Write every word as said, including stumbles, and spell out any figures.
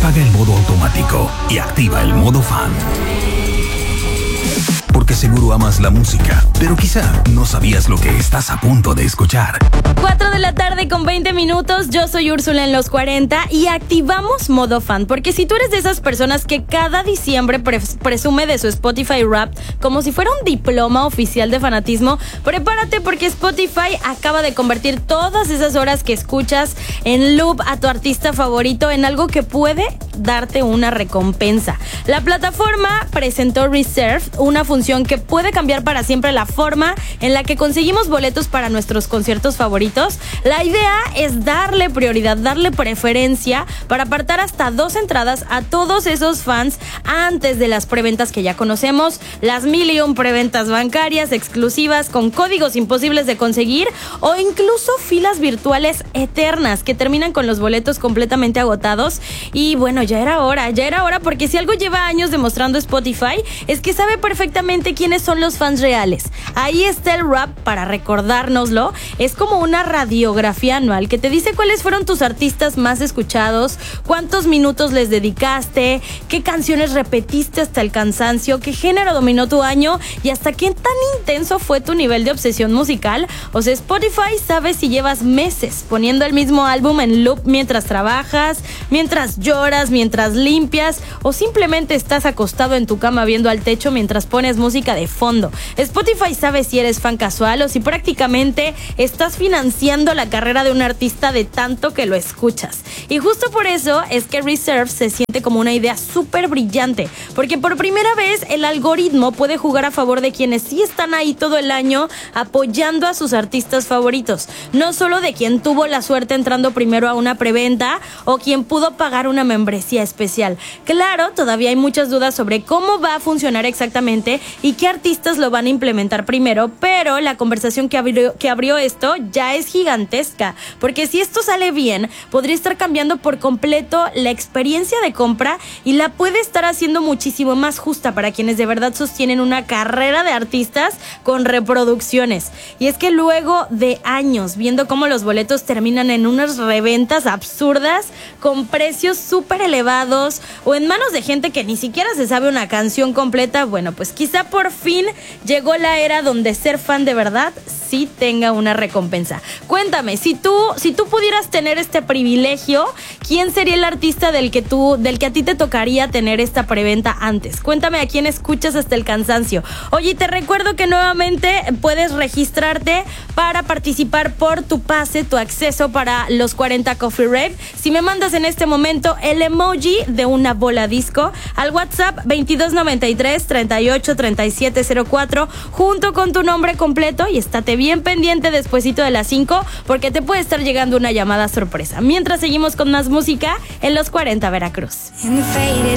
Apaga el modo automático y activa el modo fan. Porque seguro amas la música, pero quizá no sabías lo que estás a punto de escuchar. cuatro de la tarde con veinte minutos, yo soy Úrsula en los cuarenta y activamos modo fan, porque si tú eres de esas personas que cada diciembre pres- presume de su Spotify Wrapped como si fuera un diploma oficial de fanatismo, prepárate porque Spotify acaba de convertir todas esas horas que escuchas en loop a tu artista favorito en algo que puede darte una recompensa. La plataforma presentó Reserved, una función que puede cambiar para siempre la forma en la que conseguimos boletos para nuestros conciertos favoritos. La idea es darle prioridad, darle preferencia para apartar hasta dos entradas a todos esos fans antes de las preventas que ya conocemos, las mil y un preventas bancarias exclusivas con códigos imposibles de conseguir o incluso filas virtuales eternas que terminan con los boletos completamente agotados. Y bueno, ya era hora, ya era hora porque si algo lleva años demostrando Spotify es que sabe perfectamente quiénes son los fans reales. Ahí está el rap para recordárnoslo. Es como una radiografía anual que te dice cuáles fueron tus artistas más escuchados, cuántos minutos les dedicaste, qué canciones repetiste hasta el cansancio, qué género dominó tu año y hasta qué tan intenso fue tu nivel de obsesión musical. O sea, Spotify sabe si llevas meses poniendo el mismo álbum en loop mientras trabajas, mientras lloras, mientras limpias o simplemente estás acostado en tu cama viendo al techo mientras pones música de fondo. Spotify sabe si eres fan casual o si prácticamente estás financiando la carrera de un artista de tanto que lo escuchas. Y justo por eso es que Reserve se siente como una idea súper brillante, porque por primera vez el algoritmo puede jugar a favor de quienes sí están ahí todo el año apoyando a sus artistas favoritos, no solo de quien tuvo la suerte entrando primero a una preventa o quien pudo pagar una membresía especial. Claro, todavía hay muchas dudas sobre cómo va a funcionar exactamente y qué artistas lo van a implementar primero, pero la conversación que abrió, que abrió esto ya es gigantesca, porque si esto sale bien, podría estar cambiando por completo la experiencia de compra y la puede estar haciendo muchísimo más justa para quienes de verdad sostienen una carrera de artistas con reproducciones. Y es que luego de años viendo cómo los boletos terminan en unas reventas absurdas, con precios súper elevados o en manos de gente que ni siquiera se sabe una canción completa, bueno, pues quizá por fin llegó la era donde ser fan de verdad sí tenga una recompensa. Cuéntame, si tú, si tú pudieras tener este privilegio, ¿quién sería el artista del que tú, del que a ti te tocaría tener esta preventa antes? Cuéntame a quién escuchas hasta el cansancio. Oye, te recuerdo que nuevamente puedes registrarte para participar por tu pase, tu acceso para los cuarenta Coffee Rave. Si me mandas en este momento el emoji de una bola disco al WhatsApp veintidós noventa y tres treinta y ocho treinta y siete cero cuatro junto con tu nombre completo y estate bien pendiente despuesito de las cinco porque te puede estar llegando una llamada sorpresa. Mientras seguimos con más música en los cuarenta Veracruz. In the faded